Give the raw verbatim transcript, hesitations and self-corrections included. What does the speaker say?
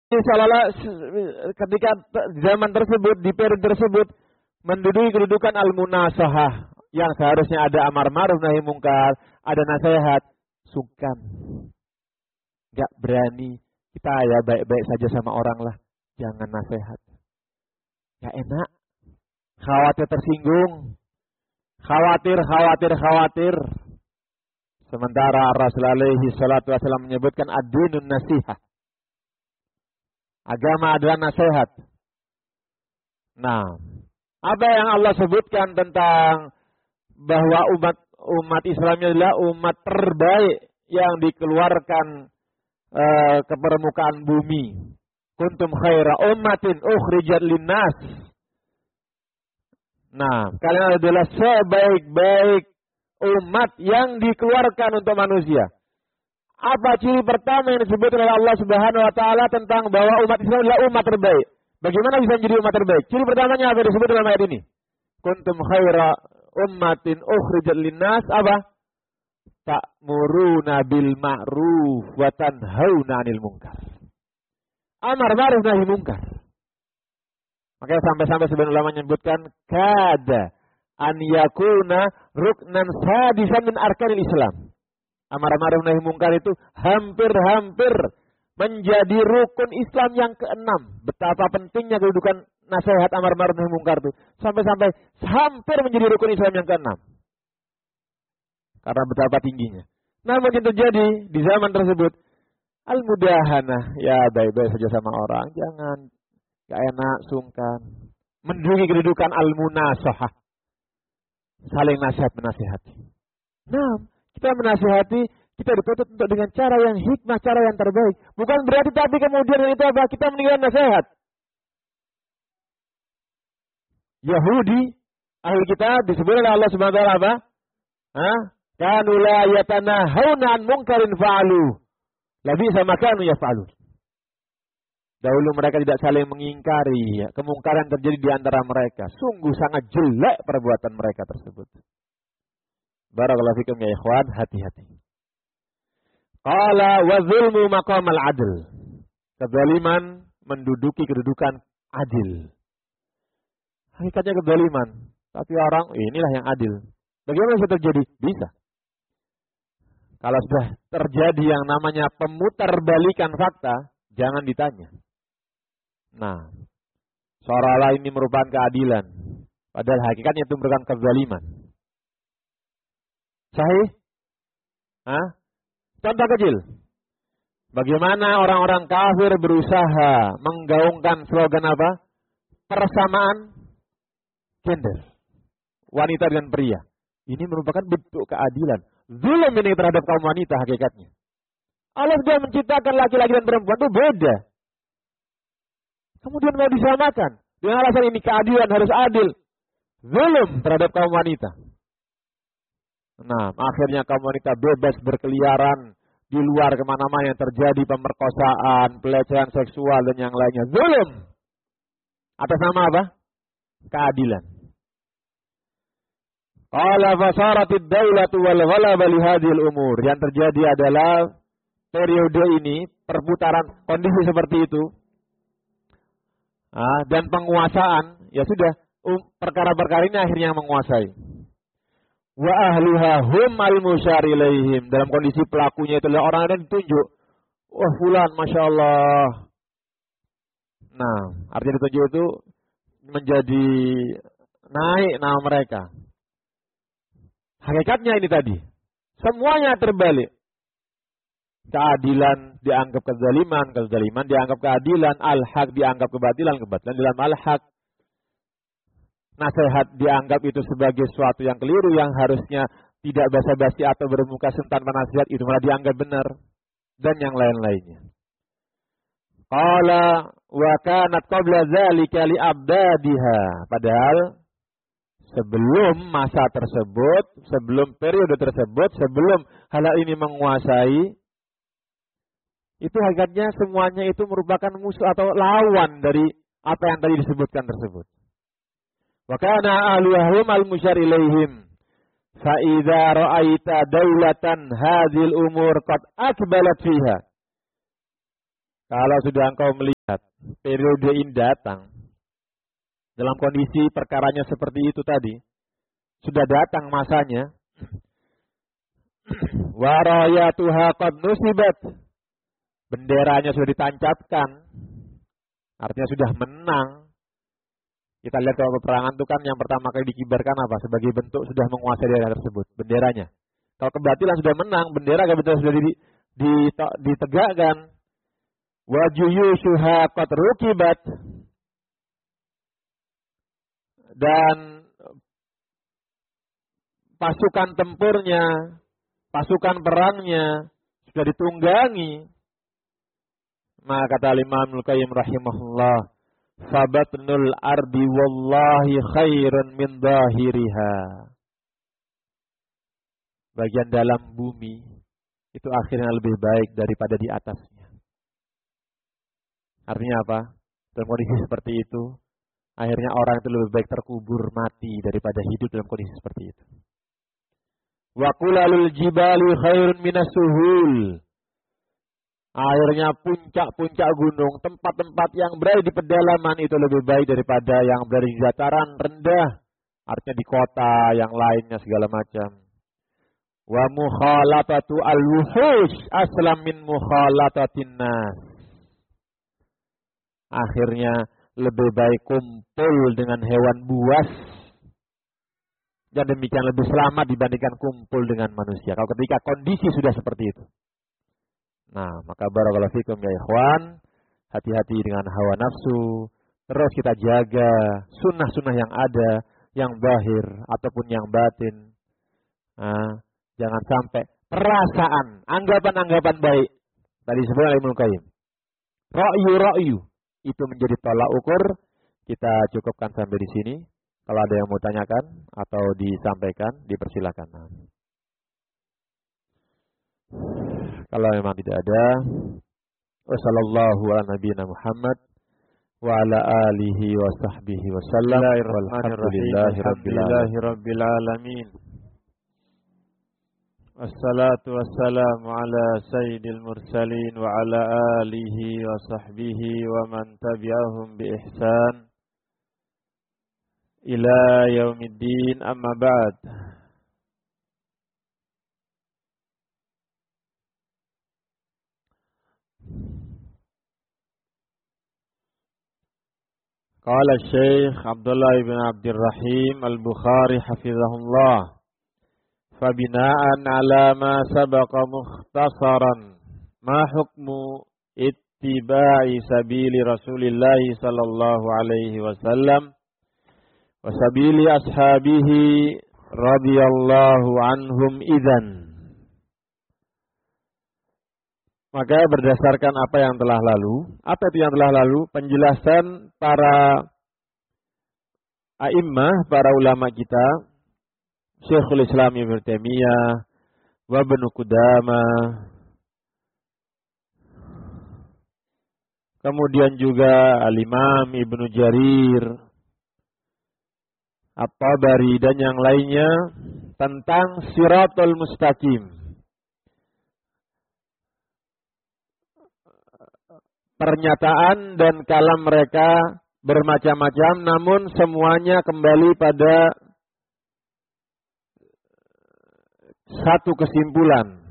Seolah-olah ketika zaman tersebut, di periode tersebut, menduduki kedudukan al-munasahah, yang seharusnya ada amar ma'ruf nahi mungkar, ada nasihat, sungkan. Gak berani, kita ya baik-baik saja sama orang lah, jangan nasihat. Gak enak, khawatir tersinggung, khawatir, khawatir, khawatir. Sementara Rasulullah alaihi salatu wasallam menyebutkan ad-dinun nasihah. Agama adalah nasihat. Nah, apa yang Allah sebutkan tentang bahwa umat umat Islam adalah umat terbaik yang dikeluarkan uh, ke permukaan bumi. Kuntum khaira ummatin ukhrijat linnas. Nah, kalian adalah sebaik-baik umat yang dikeluarkan untuk manusia. Apa ciri pertama yang disebut oleh Allah Subhanahu wa taala tentang bahwa umat Islam adalah umat terbaik? Bagaimana bisa menjadi umat terbaik? Ciri pertamanya apa yang disebut dalam ayat ini? Kuntum khaira ummatin ukhrijat linnas, apa? Ta'muruna bil ma'ruf wa tanhauna 'anil munkar. Amar ma'ruf nahi munkar. Makanya sampai-sampai sebagian ulama menyebutkan kada an yakuna ruknan sadisan min arkanil Islam. Amar ma'ruf nahi munkar itu hampir-hampir menjadi rukun Islam yang keenam. Betapa pentingnya kedudukan nasihat amar ma'ruf nahi munkar itu. Sampai-sampai hampir menjadi rukun Islam yang keenam. Karena betapa tingginya. Namun yang terjadi di zaman tersebut, al-mudahanah, ya baik-baik saja sama orang. Jangan, gak enak, sungkan. Menduduki kedudukan al-munasahah. Saling nasihat menasihati. Nah, kita menasihati, kita dituntut untuk dengan cara yang hikmah, cara yang terbaik. Bukan berarti tapi kemudian itu apa? Kita meninggalkan nasihat. Yahudi, ahli kitab disebut oleh Allah Subhanahu wa taala apa? Hah? Kanu la yatanahawna an munkarin fa'alu. Labisa ma kanu yaf'alun. Dahulu mereka tidak saling mengingkari ya, kemungkaran terjadi di antara mereka. Sungguh sangat jelek perbuatan mereka tersebut. Barakallahu fikum ya ikhwan, hati-hati. Qala wa zulmu maqamal adl. Kezaliman menduduki kedudukan adil. Hakikatnya kezaliman, tapi orang inilah yang adil. Bagaimana bisa terjadi? Bisa. Kalau sudah terjadi yang namanya pemutarbalikan fakta, jangan ditanya. Nah, seolah-olah ini merupakan keadilan, padahal hakikatnya itu merupakan kezaliman. Sahih? Hah? Contoh kecil. Bagaimana orang-orang kafir berusaha menggaungkan slogan apa? Persamaan gender. Wanita dengan pria. Ini merupakan bentuk keadilan. Zulm ini terhadap kaum wanita hakikatnya. Allah sudah menciptakan laki-laki dan perempuan itu beda. Kemudian mau disamakan. Dengan alasan ini keadilan harus adil. Zulm terhadap kaum wanita. Nah, akhirnya kaum wanita bebas berkeliaran di luar kemana-mana, yang terjadi pemerkosaan, pelecehan seksual dan yang lainnya. Zulm. Atas nama apa? Keadilan. Qala fasaratid daulatu wal ghalaba li hadhil umur. Yang terjadi adalah periode ini, perputaran kondisi seperti itu. Ah, dan penguasaan, ya sudah, um, perkara-perkara ini akhirnya menguasai. Wa ahluha hum al-musyar ilaihim. Dalam kondisi pelakunya itu adalah orang yang ditunjuk. Wah, fulan, Masya Allah. Nah, artinya ditunjuk itu menjadi naik nama mereka. Hakikatnya ini tadi. Semuanya terbalik. Keadilan dianggap kezaliman, kezaliman dianggap keadilan, al-haq dianggap kebatilan, kebatilan dalam al-haq. Nasihat dianggap itu sebagai sesuatu yang keliru, yang harusnya tidak basa-basi atau bermuka tanpa nasihat, itu malah dianggap benar. Dan yang lain-lainnya. Qala wa kanat qabla dzalika li abdadiha. Padahal sebelum masa tersebut, sebelum periode tersebut, sebelum hal ini menguasai, itu hakikatnya semuanya itu merupakan musuh atau lawan dari apa yang tadi disebutkan tersebut. Wa kana ahluhum al-musyar ilaihim. Fa idza ra'aita daulatan hadhil umur qad akbalat fiha. Kalau sudah engkau melihat periode ini datang dalam kondisi perkaranya seperti itu tadi, sudah datang masanya. Wa rayatuha qad nusibat, benderanya sudah ditancapkan, artinya sudah menang. Kita lihat kalau peperangan itu kan yang pertama kali dikibarkan apa? Sebagai bentuk sudah menguasai daerah tersebut, benderanya. Kalau kebatilan sudah menang, bendera kebetulan sudah ditegakkan. Wa juyushuha qad rukibat, dan pasukan tempurnya, pasukan perangnya sudah ditunggangi. Maka kata Imam Al-Qayyim rahimahullah, fabatnul ardi wallahi khairun min zahiriha. Bagian dalam bumi itu akhirnya lebih baik daripada di atasnya. Artinya apa? Dalam kondisi seperti itu, akhirnya orang itu lebih baik terkubur mati daripada hidup dalam kondisi seperti itu. Wa qulalul jibali khairun minas suhul. Akhirnya puncak-puncak gunung, tempat-tempat yang berada di pedalaman itu lebih baik daripada yang berada di dataran rendah. Artinya di kota yang lainnya segala macam. Wa mukhalatatu al-wuhush aslam min mukhalatatin nas. Akhirnya lebih baik kumpul dengan hewan buas, dan demikian lebih selamat dibandingkan kumpul dengan manusia. Kalau ketika kondisi sudah seperti itu. Nah, maka barakallahu fikum ya ikhwan, hati-hati dengan hawa nafsu. Terus kita jaga sunnah-sunnah yang ada, yang zahir ataupun yang batin. Nah, jangan sampai perasaan, anggapan-anggapan baik tadi disebut oleh Ibnu Qayyim, ra'yu-ra'yu, itu menjadi tolak ukur. Kita cukupkan sampai di sini. Kalau ada yang mau tanyakan atau disampaikan, dipersilakan. Kalau memang tidak ada, wassallallahu ala nabiyina Muhammad wa ala alihi wa sahbihi wa sallam. Walhamdulillahi rabbil alamin. Wassalatu wassalamu ala sayyidil mursalin wa ala alihi wa sahbihi wa man tabi'ahum bi ihsan ila yaumiddin, amma ba'd. Qala Syekh Abdullah ibn Abdurrahim Al-Bukhari hafizahullah, fabina'an ala ma sabaqa mukhtasaran ma hukmu ittiba'i sabili Rasulillah sallallahu alaihi wasallam wa sabili ashabihi radhiyallahu anhum idzan. Maka berdasarkan apa yang telah lalu, apa itu yang telah lalu? Penjelasan para a'immah, para ulama kita, Syekhul Islam Ibnu Taimiyah, wa Ibnu Qudamah, kemudian juga Al-Imam Ibnu Jarir, At-Tabari, dan yang lainnya tentang Siratul Mustaqim. Pernyataan dan kalam mereka bermacam-macam, namun semuanya kembali pada satu kesimpulan,